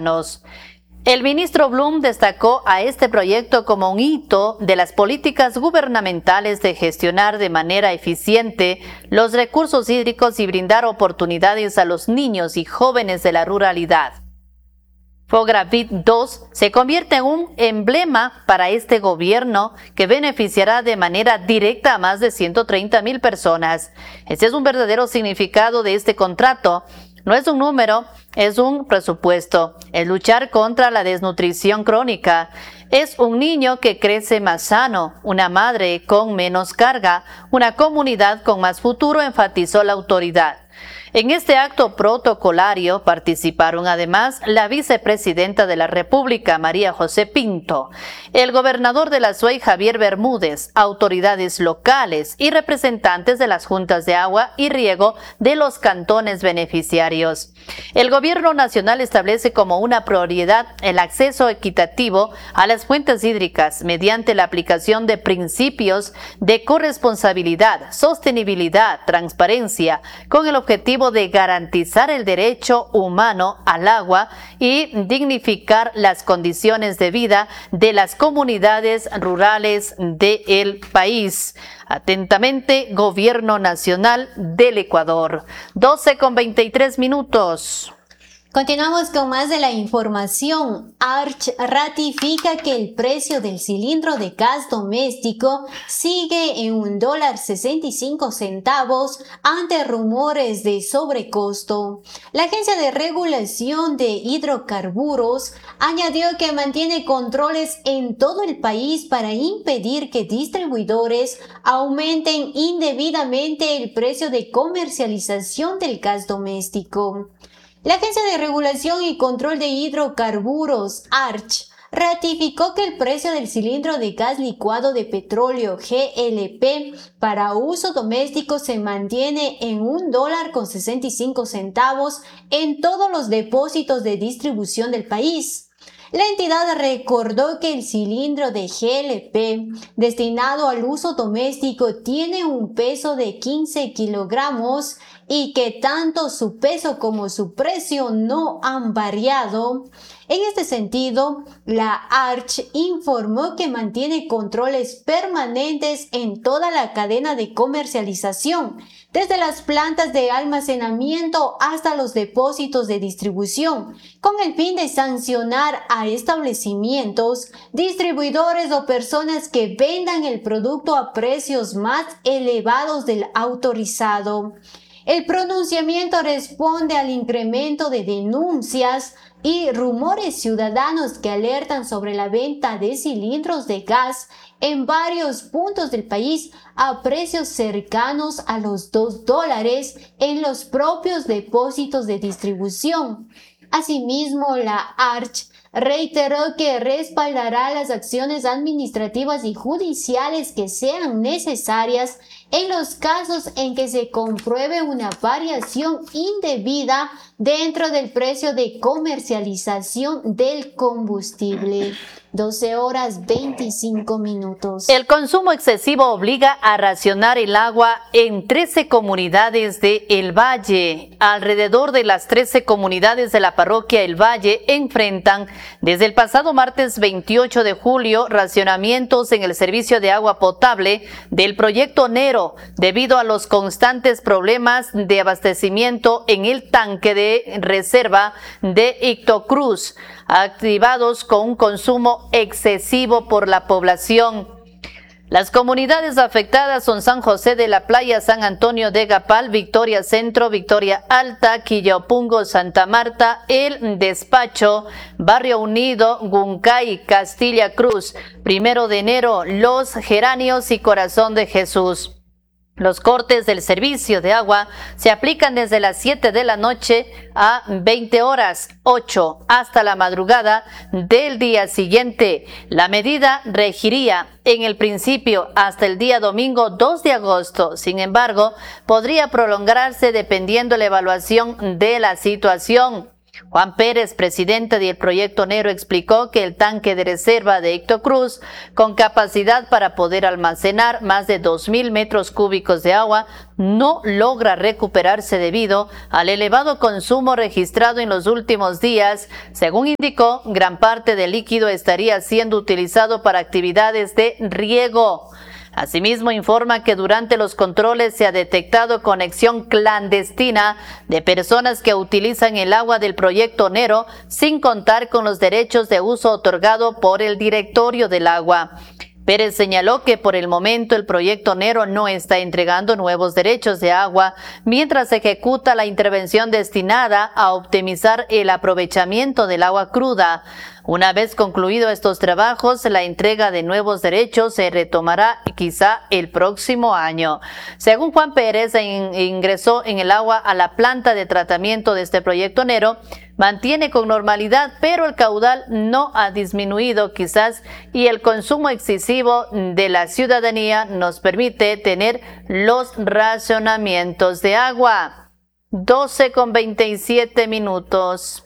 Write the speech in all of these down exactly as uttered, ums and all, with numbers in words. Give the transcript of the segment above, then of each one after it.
ciudadanos. El ministro Blum destacó a este proyecto como un hito de las políticas gubernamentales de gestionar de manera eficiente los recursos hídricos y brindar oportunidades a los niños y jóvenes de la ruralidad. Fogravit dos se convierte en un emblema para este gobierno que beneficiará de manera directa a más de ciento treinta mil personas. Este es un verdadero significado de este contrato. No es un número, es un presupuesto. Es luchar contra la desnutrición crónica. Es un niño que crece más sano, una madre con menos carga, una comunidad con más futuro, enfatizó la autoridad. En este acto protocolario participaron además la vicepresidenta de la República, María José Pinto, el gobernador de la S U E Y, Javier Bermúdez, autoridades locales y representantes de las juntas de agua y riego de los cantones beneficiarios. El gobierno nacional establece como una prioridad el acceso equitativo a las fuentes hídricas mediante la aplicación de principios de corresponsabilidad, sostenibilidad, transparencia, con el objetivo de garantizar el derecho humano al agua y dignificar las condiciones de vida de las comunidades rurales del país. Atentamente, Gobierno Nacional del Ecuador. doce con veintitrés minutos. Continuamos con más de la información. Arch ratifica que el precio del cilindro de gas doméstico sigue en un dólar sesenta y cinco centavos ante rumores de sobrecosto. La Agencia de Regulación de Hidrocarburos añadió que mantiene controles en todo el país para impedir que distribuidores aumenten indebidamente el precio de comercialización del gas doméstico. La Agencia de Regulación y Control de Hidrocarburos, Arch, ratificó que el precio del cilindro de gas licuado de petróleo G L P para uso doméstico se mantiene en un dólar con sesenta y cinco centavos en todos los depósitos de distribución del país. La entidad recordó que el cilindro de G L P destinado al uso doméstico tiene un peso de quince kilogramos y que tanto su peso como su precio no han variado. En este sentido, la Arch informó que mantiene controles permanentes en toda la cadena de comercialización, desde las plantas de almacenamiento hasta los depósitos de distribución, con el fin de sancionar a establecimientos, distribuidores o personas que vendan el producto a precios más elevados del autorizado. El pronunciamiento responde al incremento de denuncias y rumores ciudadanos que alertan sobre la venta de cilindros de gas en varios puntos del país a precios cercanos a los dos dólares en los propios depósitos de distribución. Asimismo, la Arch reiteró que respaldará las acciones administrativas y judiciales que sean necesarias en los casos en que se compruebe una variación indebida dentro del precio de comercialización del combustible. doce horas veinticinco minutos. El consumo excesivo obliga a racionar el agua en trece comunidades de El Valle. Alrededor de las trece comunidades de la parroquia El Valle enfrentan desde el pasado martes veintiocho de julio racionamientos en el servicio de agua potable del proyecto Nero debido a los constantes problemas de abastecimiento en el tanque de reserva de Ictocruz, activados con un consumo excesivo por la población. Las comunidades afectadas son San José de la Playa, San Antonio de Gapal, Victoria Centro, Victoria Alta, Quillaupungo, Santa Marta, El Despacho, Barrio Unido, Guncay, Castilla Cruz, Primero de Enero, Los Geranios y Corazón de Jesús. Los cortes del servicio de agua se aplican desde las siete de la noche a veinte horas, ocho hasta la madrugada del día siguiente. La medida regiría en el principio hasta el día domingo dos de agosto. Sin embargo, podría prolongarse dependiendo la evaluación de la situación. Juan Pérez, presidente del Proyecto Nero, explicó que el tanque de reserva de Héctor Cruz, con capacidad para poder almacenar más de dos mil metros cúbicos de agua, no logra recuperarse debido al elevado consumo registrado en los últimos días. Según indicó, gran parte del líquido estaría siendo utilizado para actividades de riego. Asimismo, informa que durante los controles se ha detectado conexión clandestina de personas que utilizan el agua del Proyecto Nero sin contar con los derechos de uso otorgado por el Directorio del Agua. Pérez señaló que por el momento el Proyecto Nero no está entregando nuevos derechos de agua mientras se ejecuta la intervención destinada a optimizar el aprovechamiento del agua cruda. Una vez concluidos estos trabajos, la entrega de nuevos derechos se retomará quizá el próximo año. Según Juan Pérez, ingresó en el agua a la planta de tratamiento de este Proyecto Nero, mantiene con normalidad, pero el caudal no ha disminuido quizás y el consumo excesivo de la ciudadanía nos permite tener los racionamientos de agua. doce con veintisiete minutos.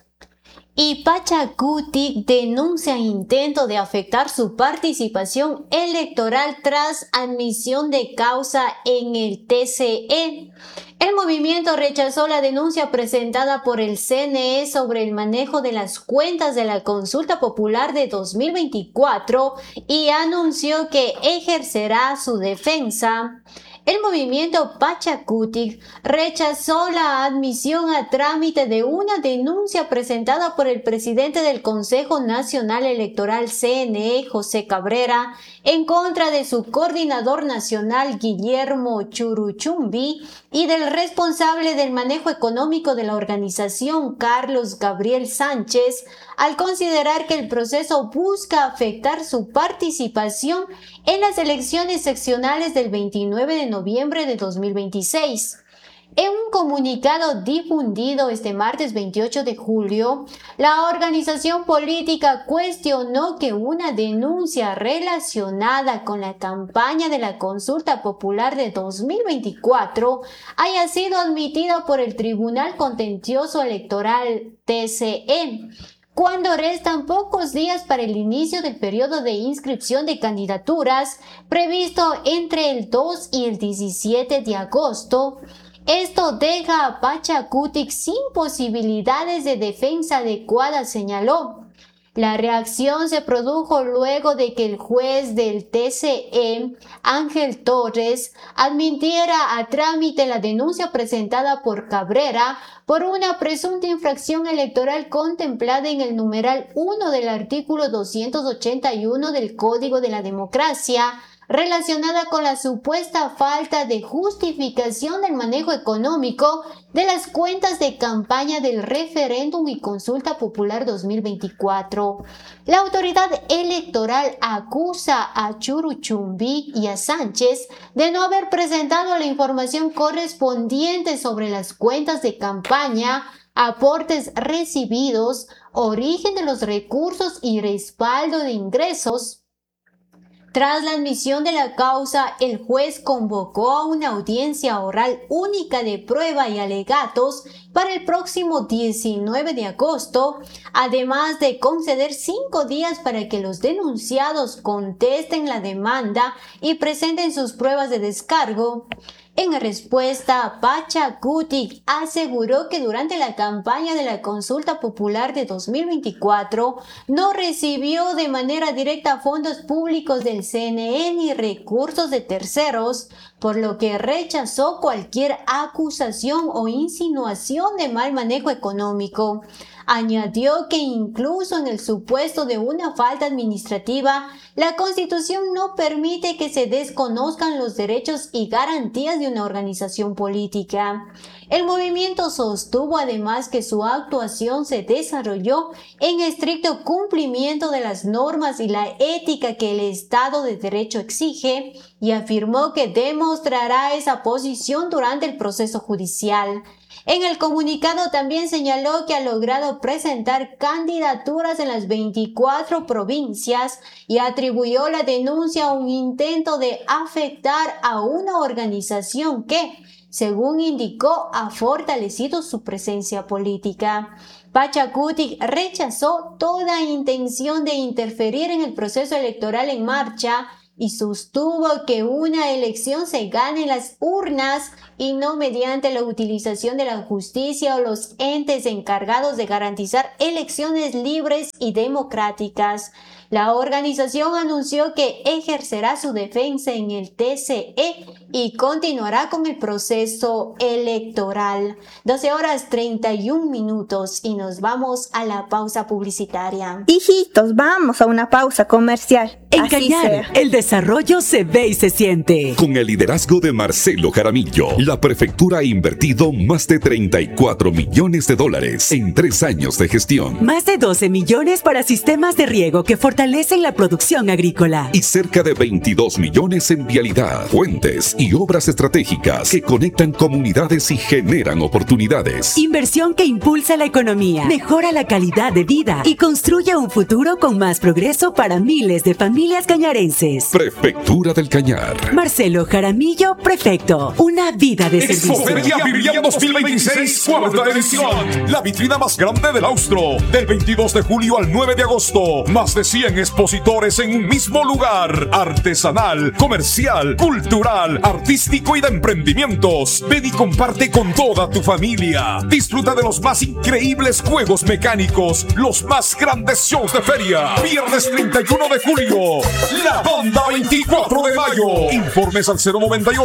Y Pachacutic denuncia intento de afectar su participación electoral tras admisión de causa en el T C E. El movimiento rechazó la denuncia presentada por el C N E sobre el manejo de las cuentas de la consulta popular de dos mil veinticuatro y anunció que ejercerá su defensa. El movimiento Pachacutic rechazó la admisión a trámite de una denuncia presentada por el presidente del Consejo Nacional Electoral C N E, José Cabrera, en contra de su coordinador nacional Guillermo Churuchumbi y del responsable del manejo económico de la organización Carlos Gabriel Sánchez, al considerar que el proceso busca afectar su participación en las elecciones seccionales del veintinueve de noviembre de dos mil veintiséis. En un comunicado difundido este martes veintiocho de julio, la organización política cuestionó que una denuncia relacionada con la campaña de la consulta popular de dos mil veinticuatro haya sido admitida por el Tribunal Contencioso Electoral T C E. Cuando restan pocos días para el inicio del periodo de inscripción de candidaturas previsto entre el dos y el diecisiete de agosto, esto deja a Pachacutic sin posibilidades de defensa adecuada, señaló. La reacción se produjo luego de que el juez del T C E, Ángel Torres, admitiera a trámite la denuncia presentada por Cabrera por una presunta infracción electoral contemplada en el numeral uno del artículo doscientos ochenta y uno del Código de la Democracia, relacionada con la supuesta falta de justificación del manejo económico de las cuentas de campaña del referéndum y consulta popular dos mil veinticuatro. La autoridad electoral acusa a Churuchumbi y a Sánchez de no haber presentado la información correspondiente sobre las cuentas de campaña, aportes recibidos, origen de los recursos y respaldo de ingresos. Tras la admisión de la causa, el juez convocó a una audiencia oral única de prueba y alegatos para el próximo diecinueve de agosto, además de conceder cinco días para que los denunciados contesten la demanda y presenten sus pruebas de descargo. En respuesta, Pachacutic aseguró que durante la campaña de la consulta popular de dos mil veinticuatro no recibió de manera directa fondos públicos del C N E ni recursos de terceros, por lo que rechazó cualquier acusación o insinuación de mal manejo económico. Añadió que incluso en el supuesto de una falta administrativa, la Constitución no permite que se desconozcan los derechos y garantías de una organización política. El movimiento sostuvo además que su actuación se desarrolló en estricto cumplimiento de las normas y la ética que el Estado de Derecho exige y afirmó que demostrará esa posición durante el proceso judicial. En el comunicado también señaló que ha logrado presentar candidaturas en las veinticuatro provincias y atribuyó la denuncia a un intento de afectar a una organización que, según indicó, ha fortalecido su presencia política. Pachacutic rechazó toda intención de interferir en el proceso electoral en marcha y sostuvo que una elección se gana en las urnas y no mediante la utilización de la justicia o los entes encargados de garantizar elecciones libres y democráticas. La organización anunció que ejercerá su defensa en el T C E y continuará con el proceso electoral. doce horas treinta y un minutos y nos vamos a la pausa publicitaria. Hijitos, vamos a una pausa comercial. En Cañar, el desarrollo se ve y se siente. Con el liderazgo de Marcelo Jaramillo, la prefectura ha invertido más de treinta y cuatro millones de dólares en tres años de gestión. Más de doce millones para sistemas de riego que fortalecen la producción agrícola. Y cerca de veintidós millones en vialidad, puentes y obras estratégicas que conectan comunidades y generan oportunidades. Inversión que impulsa la economía, mejora la calidad de vida y construye un futuro con más progreso para miles de familias cañarenses. Prefectura del Cañar. Marcelo Jaramillo, prefecto. Una vida de servicio. Expoferia Viridian dos mil veintiséis, cuarta edición. La vitrina más grande del Austro. Del veintidós de julio al nueve de agosto. Más de cien expositores en un mismo lugar. Artesanal, comercial, cultural, artístico y de emprendimientos. Ven y comparte con toda tu familia. Disfruta de los más increíbles juegos mecánicos. Los más grandes shows de feria. Viernes treinta y uno de julio. La Banda veinticuatro de mayo. Informes al cero noventa y ocho.